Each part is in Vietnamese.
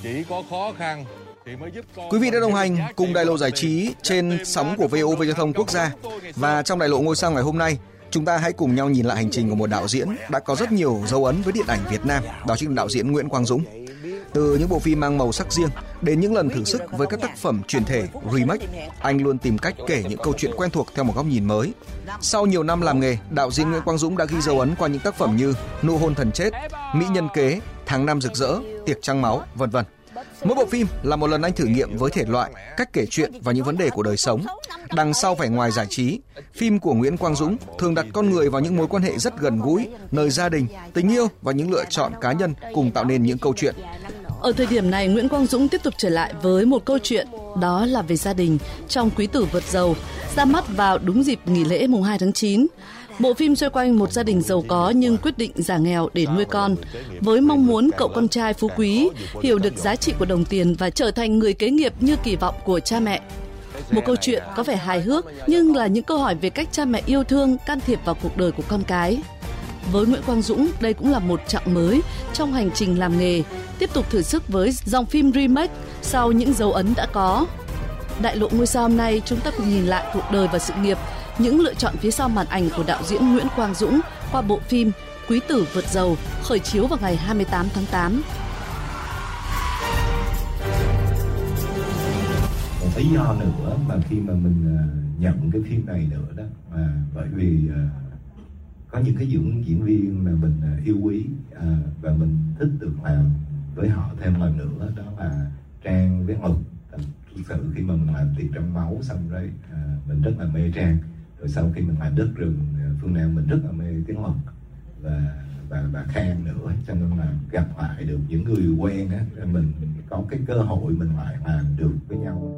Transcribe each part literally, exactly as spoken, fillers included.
Chỉ có khó khăn thì mới giúp con. Quý vị đã đồng hành cùng Đại lộ Giải trí trên sóng của vê o vê Giao thông Quốc gia. Và trong Đại lộ Ngôi sao ngày hôm nay, chúng ta hãy cùng nhau nhìn lại hành trình của một đạo diễn đã có rất nhiều dấu ấn với điện ảnh Việt Nam, đó chính là đạo diễn Nguyễn Quang Dũng. Từ những bộ phim mang màu sắc riêng đến những lần thử sức với các tác phẩm chuyển thể, remake, anh luôn tìm cách kể những câu chuyện quen thuộc theo một góc nhìn mới. Sau nhiều năm làm nghề, đạo diễn Nguyễn Quang Dũng đã ghi dấu ấn qua những tác phẩm như Nụ hôn thần chết, Mỹ nhân kế, Tháng năm rực rỡ, Tiệc trăng máu, vân vân. Mỗi bộ phim là một lần anh thử nghiệm với thể loại, cách kể chuyện và những vấn đề của đời sống. Đằng sau vẻ ngoài giải trí, phim của Nguyễn Quang Dũng thường đặt con người vào những mối quan hệ rất gần gũi, nơi gia đình, tình yêu và những lựa chọn cá nhân cùng tạo nên những câu chuyện. Ở thời điểm này, Nguyễn Quang Dũng tiếp tục trở lại với một câu chuyện, đó là về gia đình trong Quý tử vượt dầu, ra mắt vào đúng dịp nghỉ lễ mùng hai tháng chín. Bộ phim xoay quanh một gia đình giàu có nhưng quyết định giả nghèo để nuôi con, với mong muốn cậu con trai phú quý hiểu được giá trị của đồng tiền và trở thành người kế nghiệp như kỳ vọng của cha mẹ. Một câu chuyện có vẻ hài hước nhưng là những câu hỏi về cách cha mẹ yêu thương, can thiệp vào cuộc đời của con cái. Với Nguyễn Quang Dũng, đây cũng là một chặng mới trong hành trình làm nghề, tiếp tục thử sức với dòng phim remake sau những dấu ấn đã có. Đại lộ Ngôi sao hôm nay, chúng ta cùng nhìn lại cuộc đời và sự nghiệp, những lựa chọn phía sau màn ảnh của đạo diễn Nguyễn Quang Dũng qua bộ phim Quý tử vượt dầu, khởi chiếu vào ngày hai mươi tám tháng tám. Một lý do nữa mà khi mà mình nhận cái phim này nữa đó, mà bởi vì có những cái diễn diễn viên mà mình yêu quý và mình thích được làm với họ thêm lần nữa, đó là Trang với Mực. Thực sự khi mà mình làm Tiệc trăng máu xong rồi, mình rất là mê Trang. Rồi sau khi mình làm Đất rừng Phương Nam, mình rất là mê Tiến Mật và và bà Khang nữa, cho nên là gặp lại được những người quen á, mình có cái cơ hội mình lại làm được với nhau.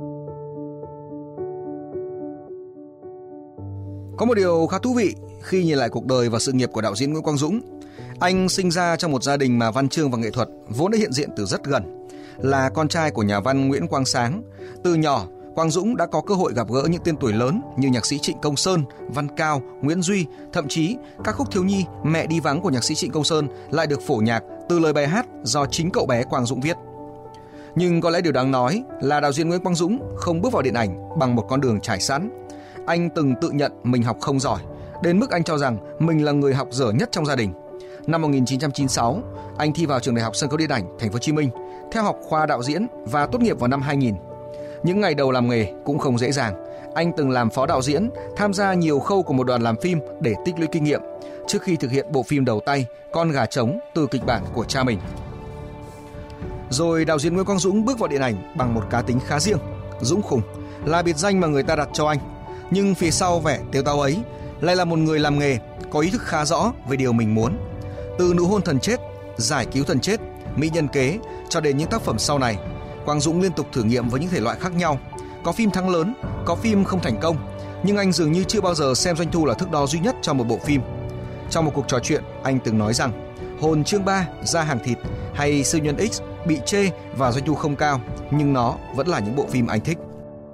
Có một điều khá thú vị khi nhìn lại cuộc đời và sự nghiệp của đạo diễn Nguyễn Quang Dũng. Anh sinh ra trong một gia đình mà văn chương và nghệ thuật vốn đã hiện diện từ rất gần, là con trai của nhà văn Nguyễn Quang Sáng. Từ nhỏ, Quang Dũng đã có cơ hội gặp gỡ những tên tuổi lớn như nhạc sĩ Trịnh Công Sơn, Văn Cao, Nguyễn Duy, thậm chí các khúc thiếu nhi Mẹ đi vắng của nhạc sĩ Trịnh Công Sơn lại được phổ nhạc từ lời bài hát do chính cậu bé Quang Dũng viết. Nhưng có lẽ điều đáng nói là đạo diễn Nguyễn Quang Dũng không bước vào điện ảnh bằng một con đường trải sẵn. Anh từng tự nhận mình học không giỏi, đến mức anh cho rằng mình là người học dở nhất trong gia đình. Năm một nghìn chín trăm chín mươi sáu, anh thi vào trường Đại học Sân khấu Điện ảnh Thành phố Hồ Chí Minh, theo học khoa đạo diễn và tốt nghiệp vào năm hai nghìn. Những ngày đầu làm nghề cũng không dễ dàng. Anh từng làm phó đạo diễn, tham gia nhiều khâu của một đoàn làm phim để tích lũy kinh nghiệm trước khi thực hiện bộ phim đầu tay Con gà trống từ kịch bản của cha mình. Rồi đạo diễn Nguyễn Quang Dũng bước vào điện ảnh bằng một cá tính khá riêng, Dũng khùng là biệt danh mà người ta đặt cho anh. Nhưng phía sau vẻ tếu táo ấy lại là một người làm nghề có ý thức khá rõ về điều mình muốn. Từ Nụ hôn thần chết, Giải cứu thần chết, Mỹ nhân kế cho đến những tác phẩm sau này, Quang Dũng liên tục thử nghiệm với những thể loại khác nhau. Có phim thắng lớn, có phim không thành công, nhưng anh dường như chưa bao giờ xem doanh thu là thước đo duy nhất cho một bộ phim. Trong một cuộc trò chuyện, anh từng nói rằng Hồn chương ba, Ra hàng thịt hay Siêu nhân X bị chê và doanh thu không cao, nhưng nó vẫn là những bộ phim anh thích.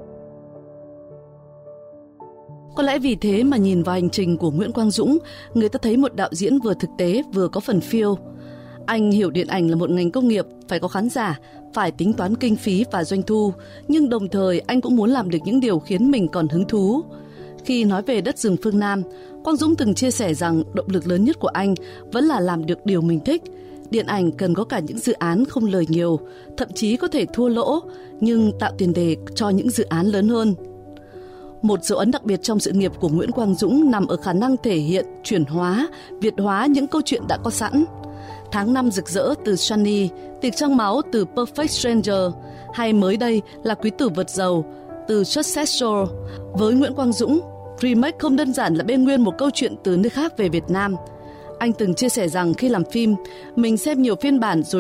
Có lẽ vì thế mà nhìn vào hành trình của Nguyễn Quang Dũng, người ta thấy một đạo diễn vừa thực tế vừa có phần phiêu. Anh hiểu điện ảnh là một ngành công nghiệp, phải có khán giả, phải tính toán kinh phí và doanh thu, nhưng đồng thời anh cũng muốn làm được những điều khiến mình còn hứng thú. Khi nói về Đất rừng phương Nam, Quang Dũng từng chia sẻ rằng động lực lớn nhất của anh vẫn là làm được điều mình thích. Điện ảnh cần có cả những dự án không lời nhiều, thậm chí có thể thua lỗ, nhưng tạo tiền đề cho những dự án lớn hơn. Một dấu ấn đặc biệt trong sự nghiệp của Nguyễn Quang Dũng nằm ở khả năng thể hiện, chuyển hóa, Việt hóa những câu chuyện đã có sẵn. Tháng năm rực rỡ từ Sunny, Tiệc trăng máu từ Perfect Stranger, hay mới đây là Quý tử vượt dầu từ Successful. Với Nguyễn Quang Dũng, remake không đơn giản là bê nguyên một câu chuyện từ nơi khác về Việt Nam. Anh từng chia sẻ rằng khi làm phim, mình xem nhiều phiên bản rồi